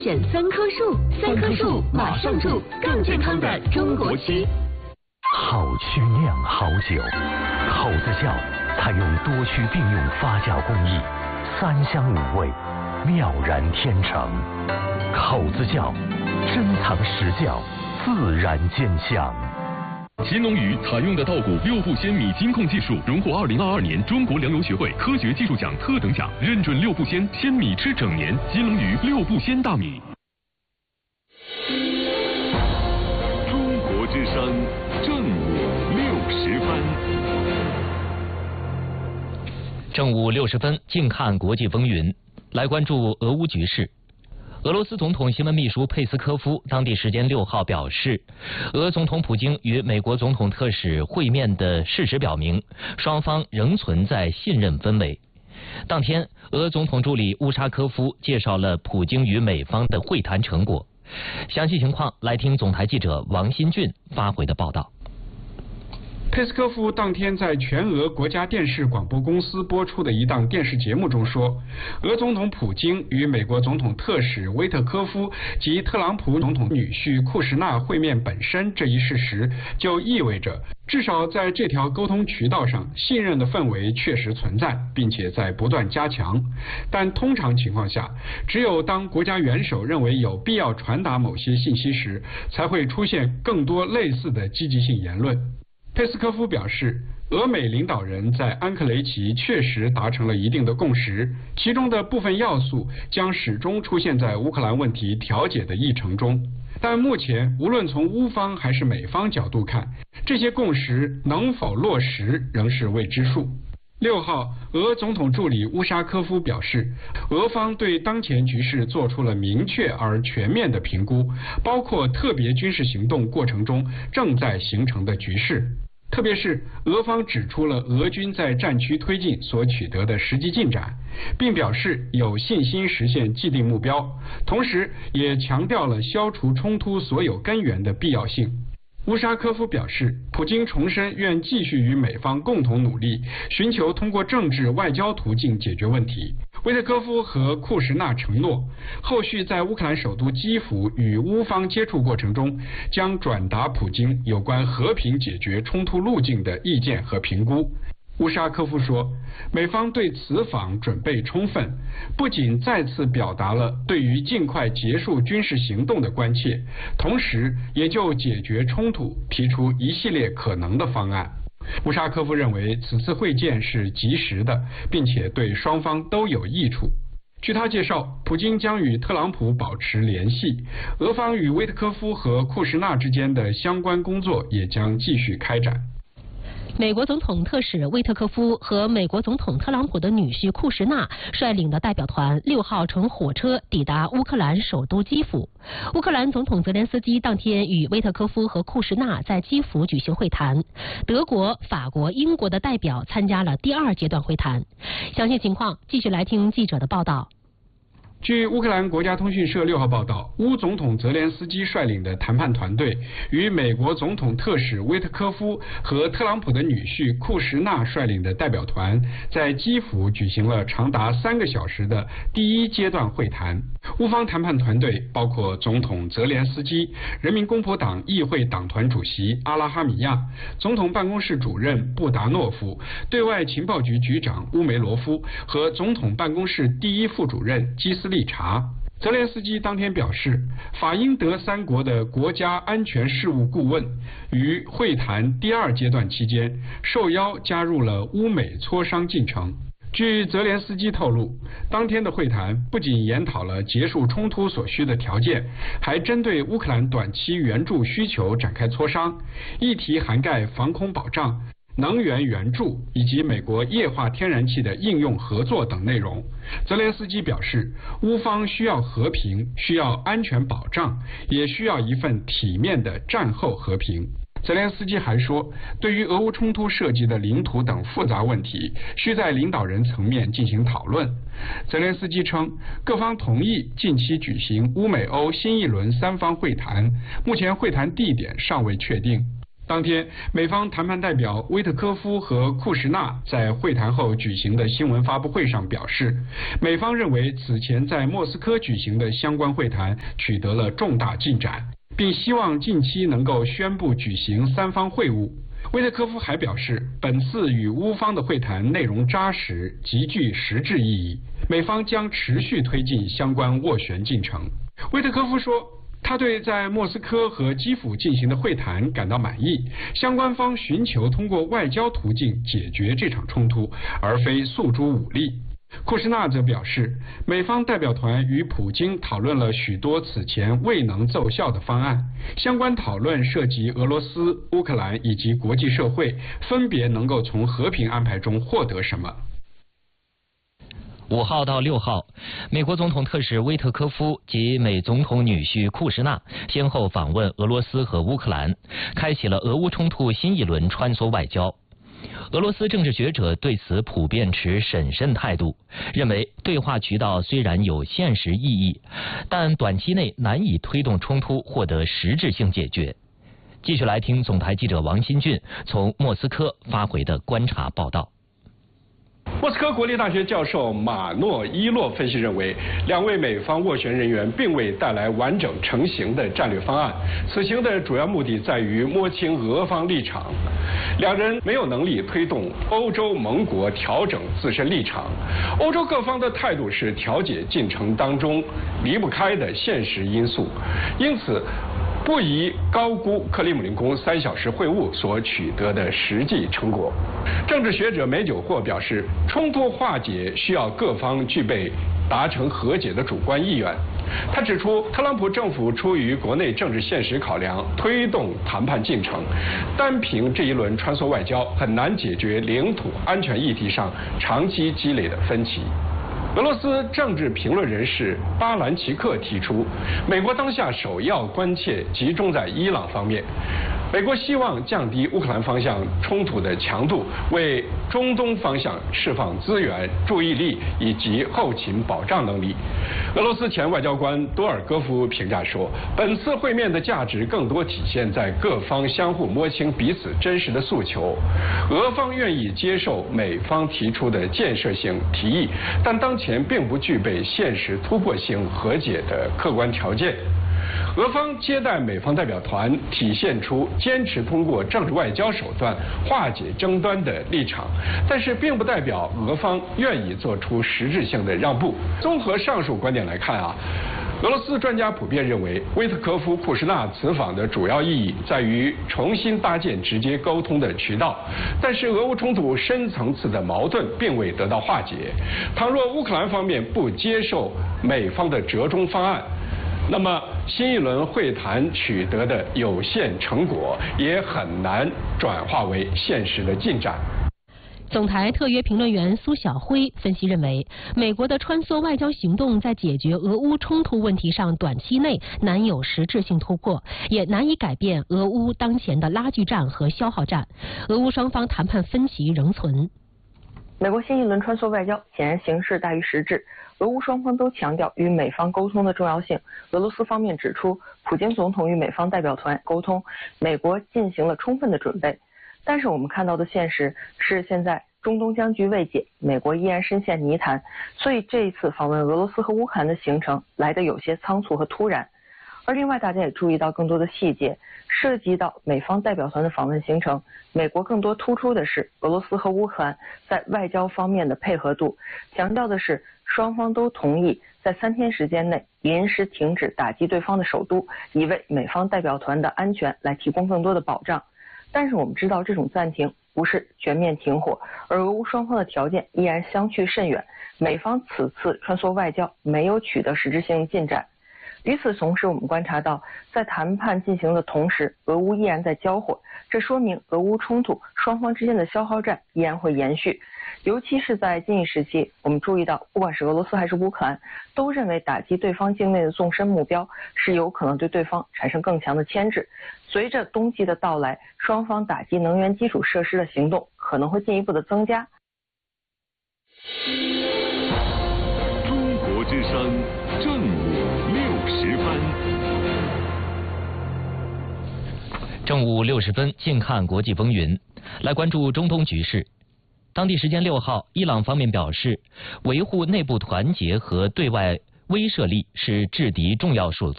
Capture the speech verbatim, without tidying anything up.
选三棵树，三棵树马上住更健康的中国区。 好曲酿好酒，口子窖采用多区并用发酵工艺，三香五味，妙然天成。口子窖，珍藏实窖，自然兼香。 乾隆鱼采用的稻谷六步鲜米金控技术，荣获二零二二年中国粮油学会科学技术奖特等奖，认准六步鲜，鲜米吃整年。金龙鱼六步鲜大米。 中国之声，正午六十分。 正午六十分，静看国际风云，来关注俄乌局势。俄罗斯总统新闻秘书佩斯科夫当地时间六号表示，俄总统普京与美国总统特使会面的事实表明，双方仍存在信任氛围。当天，俄总统助理乌沙科夫介绍了普京与美方的会谈成果。详细情况来听总台记者王新俊发回的报道。 佩斯科夫当天在全俄国家电视广播公司播出的一档电视节目中说，俄总统普京与美国总统特使威特科夫及特朗普总统女婿库什纳会面本身这一事实，就意味着至少在这条沟通渠道上，信任的氛围确实存在，并且在不断加强。但通常情况下，只有当国家元首认为有必要传达某些信息时，才会出现更多类似的积极性言论。佩斯科夫表示，俄美领导人在安克雷奇确实达成了一定的共识，其中的部分要素将始终出现在乌克兰问题调解的议程中。但目前，无论从乌方还是美方角度看，这些共识能否落实仍是未知数。六号，俄总统助理乌沙科夫表示，俄方对当前局势做出了明确而全面的评估，包括特别军事行动过程中正在形成的局势。特别是俄方指出了俄军在战区推进所取得的实际进展，并表示有信心实现既定目标，同时也强调了消除冲突所有根源的必要性。乌沙科夫表示，普京重申愿继续与美方共同努力，寻求通过政治外交途径解决问题。威特科夫和库什纳承诺，后续在乌克兰首都基辅与乌方接触过程中，将转达普京有关和平解决冲突路径的意见和评估。乌沙科夫说，美方对此访准备充分，不仅再次表达了对于尽快结束军事行动的关切，同时也就解决冲突提出一系列可能的方案。乌沙科夫认为此次会见是及时的，并且对双方都有益处。据他介绍，普京将与特朗普保持联系，俄方与威特科夫和库什纳之间的相关工作也将继续开展。 美国总统特使威特科夫和美国总统特朗普的女婿库什纳率领的代表团六号乘火车抵达乌克兰首都基辅。乌克兰总统泽连斯基当天与威特科夫和库什纳在基辅举行会谈，德国、法国、英国的代表参加了第二阶段会谈。详细情况继续来听记者的报道。 据乌克兰国家通讯社六号报道，乌总统泽连斯基率领的谈判团队与美国总统特使威特科夫和特朗普的女婿库什纳率领的代表团在基辅举行了长达三个小时的第一阶段会谈。乌方谈判团队包括总统泽连斯基、人民公仆党议会党团主席阿拉哈米亚、总统办公室主任布达诺夫、对外情报局局长乌梅罗夫和总统办公室第一副主任基斯利查。泽连斯基当天表示，法英德三国的国家安全事务顾问于会谈第二阶段期间受邀加入了乌美磋商进程。据泽连斯基透露，当天的会谈不仅研讨了结束冲突所需的条件，还针对乌克兰短期援助需求展开磋商，议题涵盖防空保障、能源援助以及美国液化天然气的应用合作等内容。泽连斯基表示，乌方需要和平，需要安全保障，也需要一份体面的战后和平。泽连斯基还说，对于俄乌冲突涉及的领土等复杂问题，需在领导人层面进行讨论。泽连斯基称，各方同意近期举行乌美欧新一轮三方会谈，目前会谈地点尚未确定。 当天，美方谈判代表威特科夫和库什纳在会谈后举行的新闻发布会上表示，美方认为此前在莫斯科举行的相关会谈取得了重大进展，并希望近期能够宣布举行三方会晤。威特科夫还表示，本次与乌方的会谈内容扎实，极具实质意义，美方将持续推进相关斡旋进程。威特科夫说，他对在莫斯科和基辅进行的会谈感到满意，相关方寻求通过外交途径解决这场冲突，而非诉诸武力。库什纳则表示，美方代表团与普京讨论了许多此前未能奏效的方案，相关讨论涉及俄罗斯、乌克兰以及国际社会分别能够从和平安排中获得什么。 五号到六号，美国总统特使威特科夫及美总统女婿库什纳先后访问俄罗斯和乌克兰，开启了俄乌冲突新一轮穿梭外交。俄罗斯政治学者对此普遍持审慎态度，认为对话渠道虽然有现实意义，但短期内难以推动冲突获得实质性解决。继续来听总台记者王新俊从莫斯科发回的观察报道。 莫斯科国立大学教授马诺伊洛分析认为，两位美方斡旋人员并未带来完整成型的战略方案。此行的主要目的在于摸清俄方立场，两人没有能力推动欧洲盟国调整自身立场。欧洲各方的态度是调解进程当中离不开的现实因素，因此不宜高估克里姆林宫三小时会晤所取得的实际成果。政治学者梅久霍表示，冲突化解需要各方具备达成和解的主观意愿。他指出，特朗普政府出于国内政治现实考量，推动谈判进程，单凭这一轮穿梭外交很难解决领土安全议题上长期积累的分歧。俄罗斯政治评论人士巴兰奇克提出，美国当下首要关切集中在伊朗方面。美国希望降低乌克兰方向冲突的强度，为中东方向释放资源、注意力以及后勤保障能力。俄罗斯前外交官多尔戈夫评价说，本次会面的价值更多体现在各方相互摸清彼此真实的诉求。俄方愿意接受美方提出的建设性提议，但当前并不具备现实突破性和解的客观条件。俄方接待美方代表团，体现出坚持通过政治外交手段化解争端的立场，但是并不代表俄方愿意做出实质性的让步。综合上述观点来看啊，俄罗斯专家普遍认为，威特科夫、库什纳此访的主要意义在于重新搭建直接沟通的渠道，但是俄乌冲突深层次的矛盾并未得到化解。倘若乌克兰方面不接受美方的折中方案，那么新一轮会谈取得的有限成果也很难转化为现实的进展。 总台特约评论员苏晓辉分析认为，美国的穿梭外交行动在解决俄乌冲突问题上短期内难有实质性突破，也难以改变俄乌当前的拉锯战和消耗战。俄乌双方谈判分歧仍存。 美国新一轮穿梭外交显然形式大于实质，俄乌双方都强调与美方沟通的重要性。俄罗斯方面指出，普京总统与美方代表团沟通，美国进行了充分的准备。但是我们看到的现实是，现在中东僵局未解，美国依然深陷泥潭，所以这一次访问俄罗斯和乌克兰的行程来得有些仓促和突然。而另外大家也注意到更多的细节，涉及到美方代表团的访问行程，美国更多突出的是俄罗斯和乌克兰在外交方面的配合度，强调的是双方都同意在三天时间内临时停止打击对方的首都，以为美方代表团的安全来提供更多的保障。但是我们知道，这种暂停不是全面停火，而俄乌双方的条件依然相去甚远，美方此次穿梭外交没有取得实质性进展。与此同时，我们观察到，在谈判进行的同时，俄乌依然在交火，这说明俄乌冲突双方之间的消耗战依然会延续。尤其是在近一时期，我们注意到，不管是俄罗斯还是乌克兰，都认为打击对方境内的纵深目标是有可能对对方产生更强的牵制。随着冬季的到来，双方打击能源基础设施的行动可能会进一步的增加。 中国之声正午六时分。 正午六十分，近看国际风云，来关注中东局势。当地时间六号，伊朗方面表示，维护内部团结和对外威慑力是制敌重要手段。